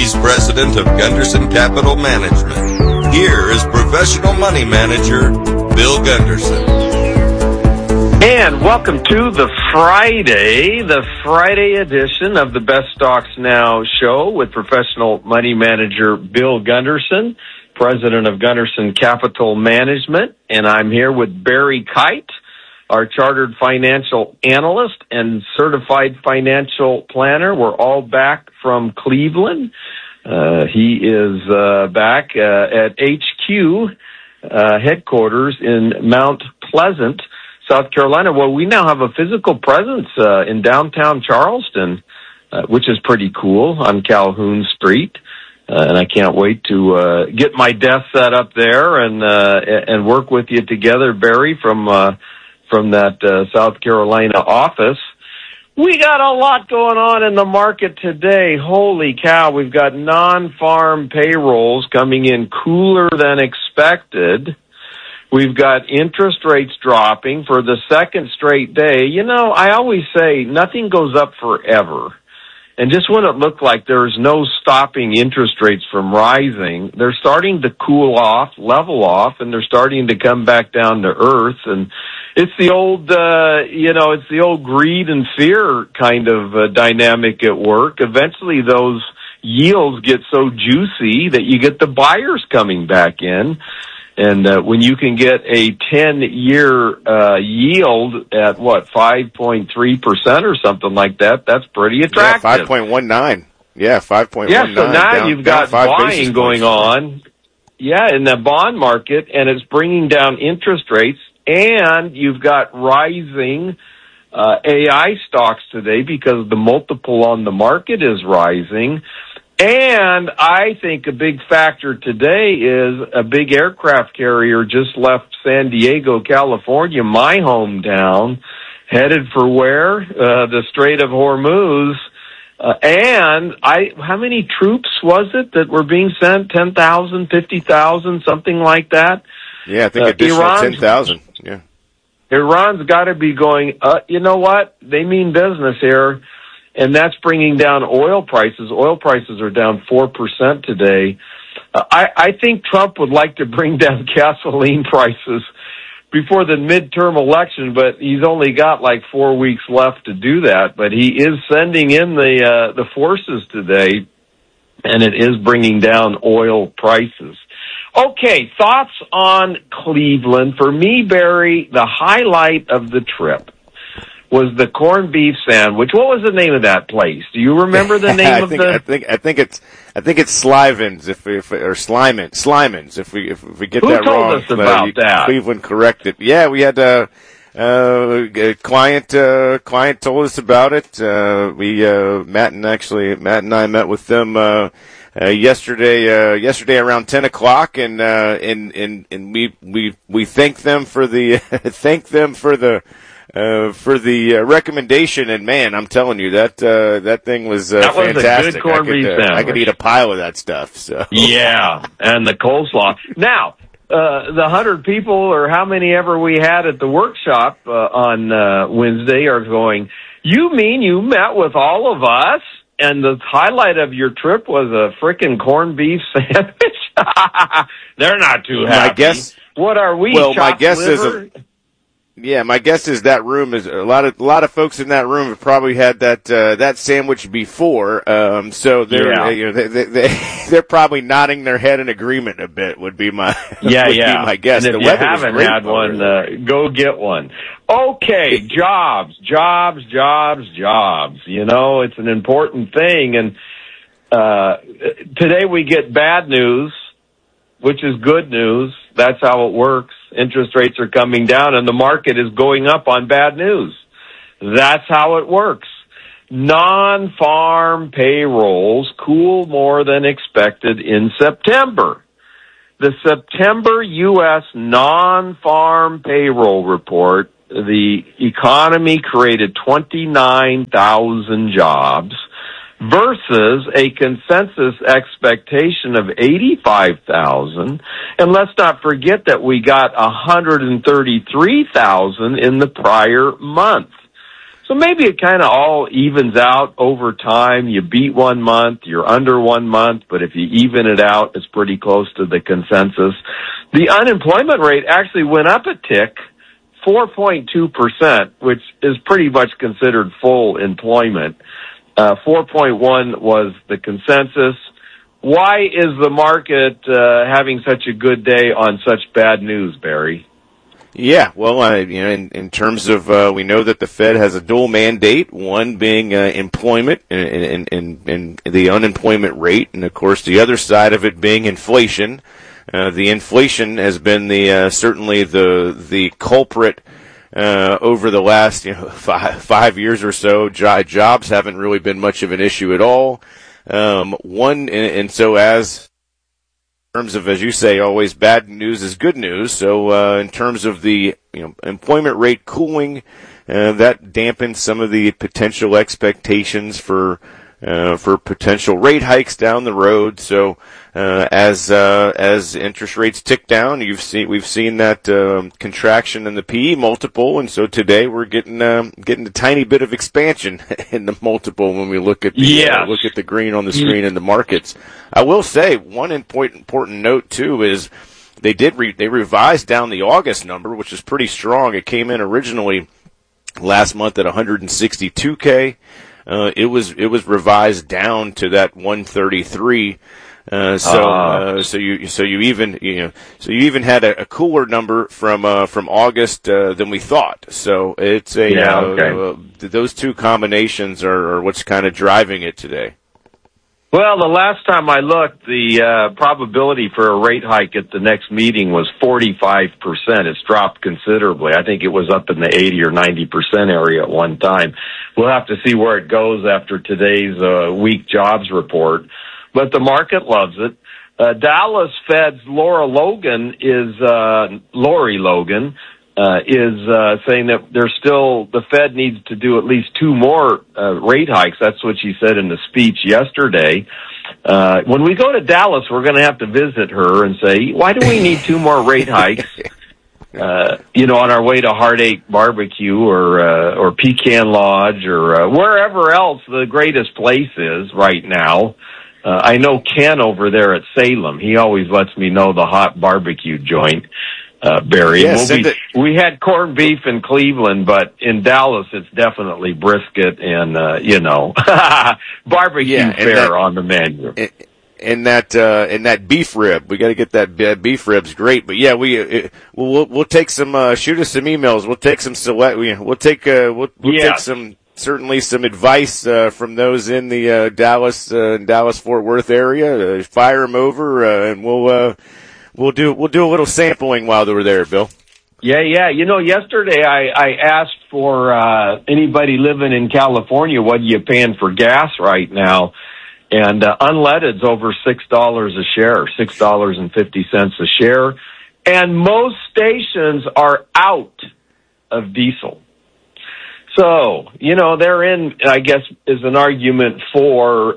He's president of Gunderson Capital Management. Here is professional money manager, Bill Gunderson. And welcome to the Friday edition of the Best Stocks Now show with professional money manager Bill Gunderson, president of Gunderson Capital Management. And I'm here with Barry Kite, our chartered financial analyst and certified financial planner. We're all back from Cleveland. He is back at HQ headquarters in Mount Pleasant, South Carolina. Well, we now have a physical presence in downtown Charleston, which is pretty cool, on Calhoun Street. And I can't wait to get my desk set up there and work with you together, Barry, from that South Carolina office. We got a lot going on in the market today. Holy cow, we've got non-farm payrolls coming in cooler than expected. We've got interest rates dropping for the second straight day. You know, I always say nothing goes up forever. And just when it looked like there's no stopping interest rates from rising, they're starting to cool off, level off, and they're starting to come back down to earth. And it's the old, it's the old greed and fear kind of dynamic at work. Eventually those yields get so juicy that you get the buyers coming back in. And when you can get a 10-year yield at, 5.3% or something like that, that's pretty attractive. Yeah, 5.19. Yeah, 5.19. Yeah, so now you've got buying going on, in the bond market, and it's bringing down interest rates, and you've got rising AI stocks today because the multiple on the market is rising. And I think a big factor today is a big aircraft carrier just left San Diego, California, my hometown, headed for where? The Strait of Hormuz. How many troops was it that were being sent? 10,000, 50,000, something like that? Yeah, I think additional 10,000. Yeah. Iran's got to be going, you know what? They mean business here. And that's bringing down oil prices. Oil prices are down 4% today. I think Trump would like to bring down gasoline prices before the midterm election, but he's only got 4 weeks left to do that. But he is sending in the forces today, and it is bringing down oil prices. Okay, thoughts on Cleveland. For me, Barry, the highlight of the trip was the corned beef sandwich. What was the name of that place? Do you remember the name of the? I think it's Sliven's or Slimans if we get that wrong. Who told us about that? Cleveland corrected. Yeah, we had a client told us about it. Matt and I met with them yesterday around 10 o'clock, and we thank them for the recommendation, and man, I'm telling you that thing was fantastic. Was a good corned beef sandwich. I could eat a pile of that stuff. So yeah, and the coleslaw. Now, the 100 people or how many ever we had at the workshop on Wednesday are going, you mean you met with all of us, and the highlight of your trip was a frickin' corned beef sandwich? They're not too happy. My guess. What are we? Well, my guess liver? My guess is that room is a lot of folks in that room have probably had that sandwich before. So they're probably nodding their head in agreement a bit. Would be my my guess. And if you haven't had one, go get one. Okay, jobs. You know, it's an important thing. And today we get bad news, which is good news. That's how it works. Interest rates are coming down and the market is going up on bad news. That's how it works. Non-farm payrolls cool more than expected in September. The September U.S. non-farm payroll report, the economy created 29,000 jobs versus a consensus expectation of 85,000. And let's not forget that we got 133,000 in the prior month. So maybe it kind of all evens out over time. You beat 1 month, you're under 1 month, but if you even it out, it's pretty close to the consensus. The unemployment rate actually went up a tick, 4.2%, which is pretty much considered full employment. 4.1 was the consensus. Why is the market having such a good day on such bad news, Barry? Yeah, well, in terms of, we know that the Fed has a dual mandate, one being employment and the unemployment rate, and of course the other side of it being inflation. The inflation has been certainly the culprit over the last 5 years or so. Jobs haven't really been much of an issue at all. So as in terms of, as you say, always bad news is good news. So in terms of the employment rate cooling, that dampens some of the potential expectations for potential rate hikes down the road. So as interest rates tick down, we've seen that contraction in the PE multiple, and so today we're getting a tiny bit of expansion in the multiple when we look at the green on the screen in the markets. I will say one important note too is they revised down the August number, which is pretty strong. It came in originally last month at 162K. It was revised down to that 133. So you even had a cooler number from August than we thought. So it's those two combinations are what's kind of driving it today. Well, the last time I looked, the probability for a rate hike at the next meeting was 45%. It's dropped considerably. I think it was up in the 80 or 90% area at one time. We'll have to see where it goes after today's weak jobs report. But the market loves it. Dallas Fed's Lori Logan is saying that the Fed needs to do at least 2 more rate hikes. That's what she said in the speech yesterday. When we go to Dallas, we're going to have to visit her and say, why do we need 2 more rate hikes? On our way to Heartache Barbecue or Pecan Lodge or wherever else the greatest place is right now. I know Ken over there at Salem. He always lets me know the hot barbecue joint. Barry. Yes, we had corned beef in Cleveland, but in Dallas it's definitely brisket and barbecue fare on the menu. And that beef rib, we got to get that beef rib's great. But yeah, we'll take some shoot us some emails. We'll take some take some advice from those in the Dallas Fort Worth area. Fire them over, and We'll do a little sampling while they were there, Bill. Yeah. Yesterday I asked for anybody living in California, what are you paying for gas right now? And unleaded's over $6 a share, $6.50 a share. And most stations are out of diesel. So, they're in, I guess, is an argument for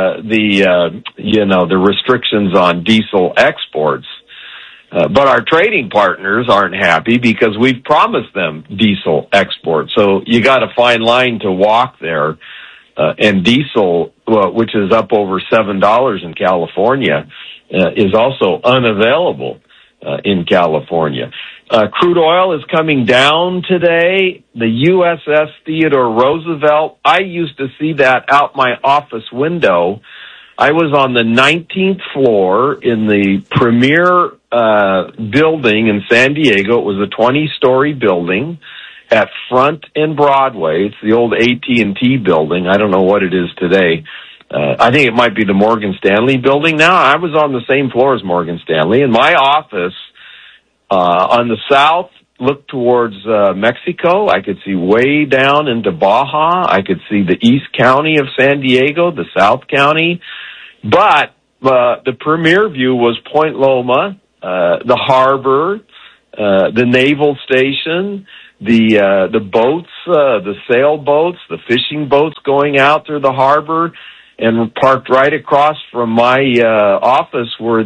the restrictions on diesel exports. But our trading partners aren't happy because we've promised them diesel exports. So you got a fine line to walk there. And diesel, which is up over $7 in California, is also unavailable in California. Crude oil is coming down today. The USS Theodore Roosevelt, I used to see that out my office window. I was on the 19th floor in the premier building in San Diego. It was a 20-story building at Front and Broadway. It's the old AT&T building. I don't know what it is today. I think it might be the Morgan Stanley building now. I was on the same floor as Morgan Stanley. And my office on the south looked towards Mexico. I could see way down into Baja. I could see the East County of San Diego, the South County. But the premier view was Point Loma, the harbor, the naval station, the boats, the sailboats, the fishing boats going out through the harbor, and parked right across from my office were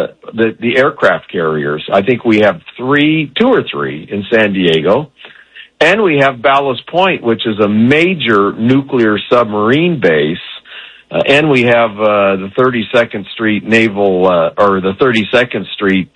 the aircraft carriers. I think we have 2 or 3 in San Diego. And we have Ballast Point, which is a major nuclear submarine base. And we have the 32nd Street Naval, or the 32nd Street,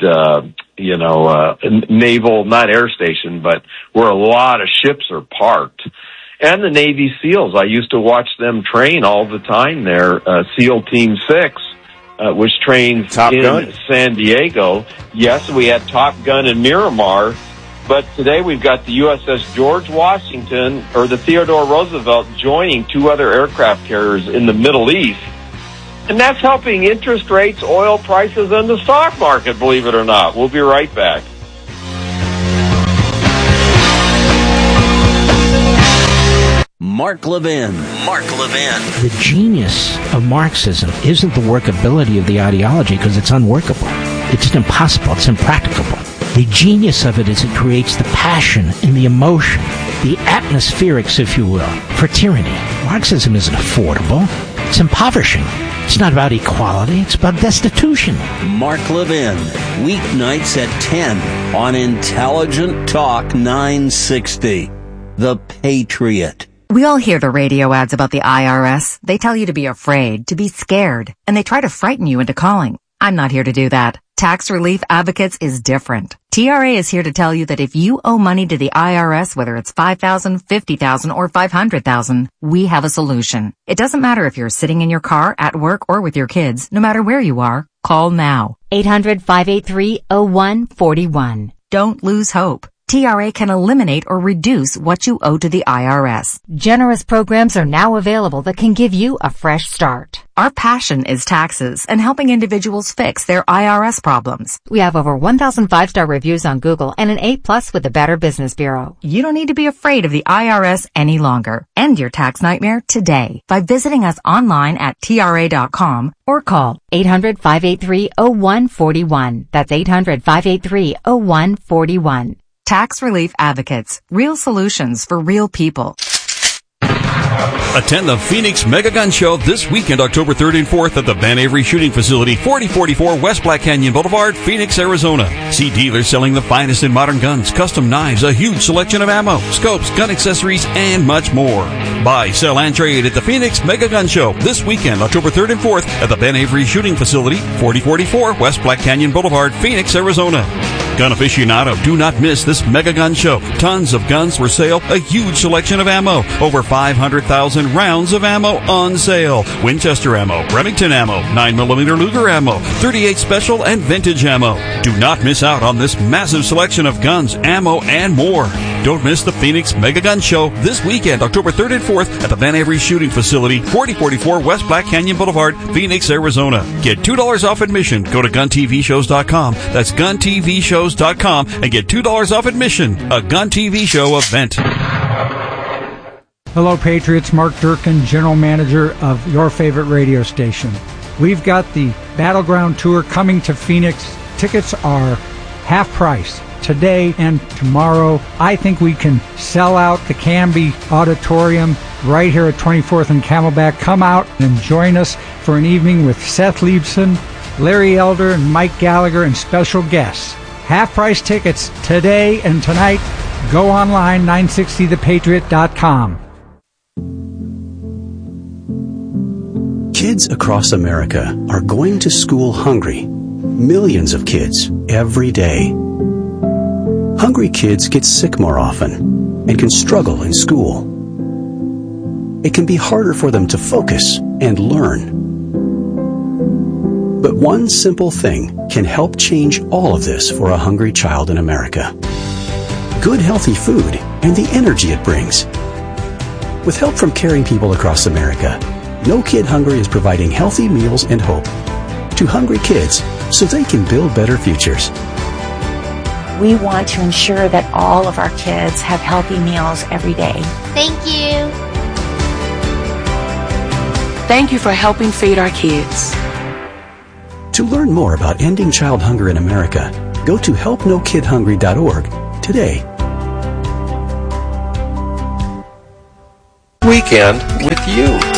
naval, not air station, but where a lot of ships are parked. And the Navy SEALs. I used to watch them train all the time there. SEAL Team 6, which trains in San Diego. Yes, we had Top Gun in Miramar. But today we've got the USS George Washington, or the Theodore Roosevelt, joining 2 other aircraft carriers in the Middle East. And that's helping interest rates, oil prices, and the stock market, believe it or not. We'll be right back. Mark Levin. The genius of Marxism isn't the workability of the ideology, because it's unworkable. It's impossible. It's impracticable. The genius of it is it creates the passion and the emotion, the atmospherics, if you will, for tyranny. Marxism isn't affordable. It's impoverishing. It's not about equality. It's about destitution. Mark Levin, weeknights at 10 on Intelligent Talk 960. The Patriot. We all hear the radio ads about the IRS. They tell you to be afraid, to be scared, and they try to frighten you into calling. I'm not here to do that. Tax Relief Advocates is different. TRA is here to tell you that if you owe money to the IRS, whether it's $5,000, $50,000, or $500,000, we have a solution. It doesn't matter if you're sitting in your car, at work, or with your kids. No matter where you are, call now. 800-583-0141. Don't lose hope. TRA can eliminate or reduce what you owe to the IRS. Generous programs are now available that can give you a fresh start. Our passion is taxes and helping individuals fix their IRS problems. We have over 1,000 5-star reviews on Google and an A+ with the Better Business Bureau. You don't need to be afraid of the IRS any longer. End your tax nightmare today by visiting us online at TRA.com or call 800-583-0141. That's 800-583-0141. Tax Relief Advocates. Real solutions for real people. Attend the Phoenix Mega Gun Show this weekend, October 3rd and 4th at the Van Avery Shooting Facility, 4044 West Black Canyon Boulevard, Phoenix, Arizona. See dealers selling the finest in modern guns, custom knives, a huge selection of ammo, scopes, gun accessories, and much more. Buy, sell, and trade at the Phoenix Mega Gun Show this weekend, October 3rd and 4th at the Van Avery Shooting Facility, 4044 West Black Canyon Boulevard, Phoenix, Arizona. Gun aficionado, do not miss this Mega Gun Show. Tons of guns for sale, a huge selection of ammo, over 500,000 rounds of ammo on sale. Winchester ammo, Remington ammo, 9mm Luger ammo, 38 special and vintage ammo. Do not miss out on this massive selection of guns, ammo, and more. Don't miss the Phoenix Mega Gun Show this weekend, October 3rd and 4th at the Van Avery Shooting Facility, 4044 West Black Canyon Boulevard, Phoenix, Arizona. Get $2 off admission. Go to GunTVShows.com. That's GunTVShows.com and get $2 off admission. A Gun TV Show event. Hello, Patriots. Mark Durkin, General Manager of your favorite radio station. We've got the Battleground Tour coming to Phoenix. Tickets are half price today and tomorrow. I think we can sell out the Canby Auditorium right here at 24th and Camelback. Come out and join us for an evening with Seth Leibson, Larry Elder, and Mike Gallagher, and special guests. Half-price tickets today and tonight. Go online, 960thepatriot.com. Kids across America are going to school hungry. Millions of kids every day. Hungry kids get sick more often and can struggle in school. It can be harder for them to focus and learn. But one simple thing can help change all of this for a hungry child in America. Good, healthy food and the energy it brings. With help from caring people across America, No Kid Hungry is providing healthy meals and hope to hungry kids so they can build better futures. We want to ensure that all of our kids have healthy meals every day. Thank you. Thank you for helping feed our kids. To learn more about ending child hunger in America, go to helpnokidhungry.org today. Weekend with you.